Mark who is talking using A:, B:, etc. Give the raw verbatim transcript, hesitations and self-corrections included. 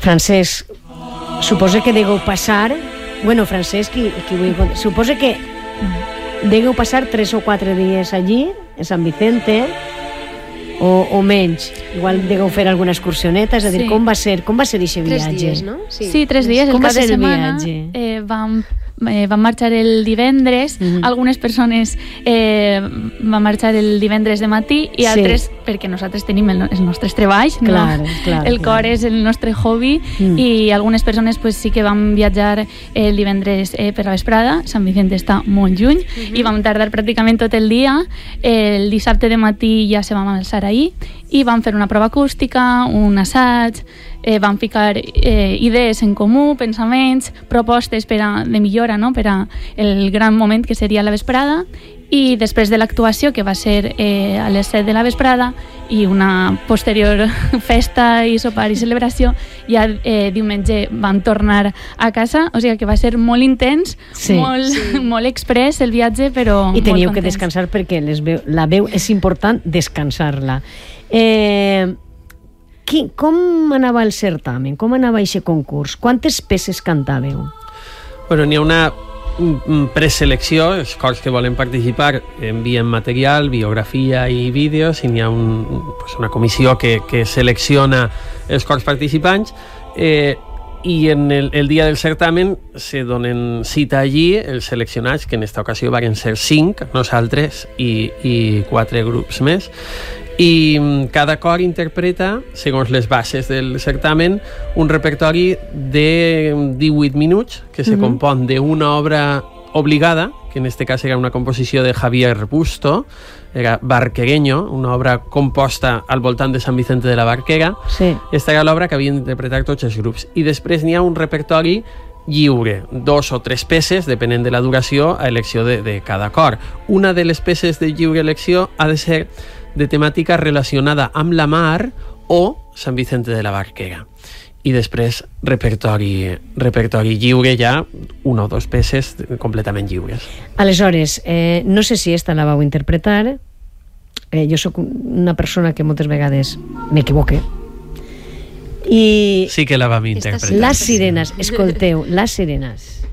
A: Francesc, suposa que degueu passar... Bueno, Francesc, qui, qui vull... Suposa que degueu passar tres o quatre dies allí, a Sant Vicente, o, o menys. Igual degueu fer alguna excursioneta, és a dir, sí. com va ser com va ser aquest viatge?
B: Tres dies, no?
C: Sí, sí tres dies.
A: Com
C: el
A: va
C: cap
A: ser
C: de
A: el
C: setmana
A: viatge?
C: Eh, vam Eh, vam marxar el divendres, uh-huh. algunes persones eh, van marxar el divendres de matí i altres, sí. perquè nosaltres tenim el, els nostres treballs,
A: clar,
C: no?
A: clar,
C: el cor
A: clar.
C: és el nostre hobby, mm. i algunes persones pues, sí que van viatjar el divendres eh, per la vesprada. Sant Vicent està molt lluny, uh-huh. i vam tardar pràcticament tot el dia. El dissabte de matí ja se vam alçar ahir i vam fer una prova acústica, un assaig, eh, vam ficar eh, idees en comú, pensaments, propostes per a, de millora, no? Per a el gran moment que seria la vesprada, i després de l'actuació, que va ser eh, a les set de la vesprada, i una posterior festa i sopar i celebració, ja eh, diumenge vam tornar a casa, o sigui que va ser molt intens, sí, molt, sí. molt express el viatge, però
A: i teníeu
C: molt
A: que descansar, perquè les veu, la veu és important descansar-la. Eh, qui, com anava el certamen? Com anava aquest concurs? Quantes peces cantàveu?
D: Bueno, n'hi ha una preselecció, els cors que volen participar envien material, biografia i vídeos, i n'hi ha un, pues una comissió que, que selecciona els cors participants, eh, i en el, el dia del certamen se donen cita allí els seleccionats, que en esta ocasió van ser cinc, nosaltres i, i quatre grups més, i cada cor interpreta, segons les bases del certamen, un repertori de divuit minuts, que se uh-huh. compon d'una obra obligada, que en este cas era una composició de Javier Busto, era Barquereño, una obra composta al voltant de Sant Vicente de la Barquera.
A: Sí.
D: Esta era l'obra que havien d'interpretar tots els grups. I després n'hi ha un repertori lliure, dos o tres peces, depenent de la duració, a elecció de, de cada cor. Una de les peces de lliure elecció ha de ser de temàtica relacionada amb la mar o Sant Vicente de la Barquera. I després repertori, repertori lliure, ja una o dos peces completament lliures.
A: Aleshores, eh, no sé si esta la vau interpretar, eh, jo sóc una persona que moltes vegades m'equivoque, i
D: sí que la vam interpretar.
A: Les sirenes, escolteu, les sirenes.